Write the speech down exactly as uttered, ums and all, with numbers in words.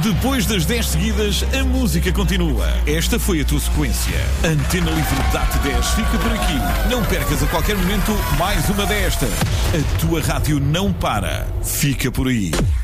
Depois das dez seguidas, a música continua. Esta foi a tua sequência. Antena Livre Date dez fica por aqui. Não percas a qualquer momento mais uma destas. A tua rádio não para. Fica por aí.